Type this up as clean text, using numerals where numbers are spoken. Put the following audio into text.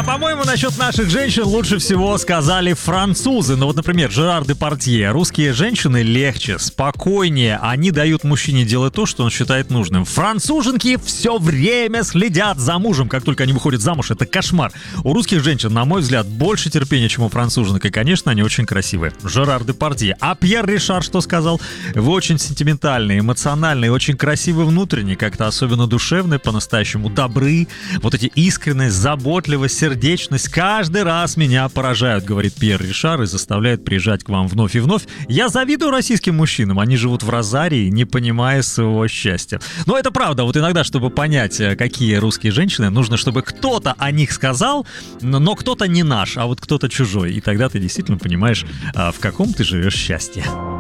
По-моему, насчет наших женщин лучше всего сказали французы. Ну вот, например, Жерар Депардье. Русские женщины легче, спокойнее. Они дают мужчине делать то, что он считает нужным. Француженки все время следят за мужем, как только они выходят замуж. Это кошмар. У русских женщин, на мой взгляд, больше терпения, чем у француженок. И, конечно, они очень красивые. Жерар Депардье. А Пьер Ришар что сказал? Вы очень сентиментальные, эмоциональные, очень красивые внутренне, как-то особенно душевные, по-настоящему добры. Вот эти искренность, заботливость, сердечность каждый раз меня поражают, говорит Пьер Ришар, и заставляет приезжать к вам вновь и вновь. Я завидую российским мужчинам, они живут в розарии, не понимая своего счастья. Но это правда, вот иногда, чтобы понять, какие русские женщины, нужно, чтобы кто-то о них сказал, но кто-то не наш, а вот кто-то чужой. И тогда ты действительно понимаешь, в каком ты живешь счастье.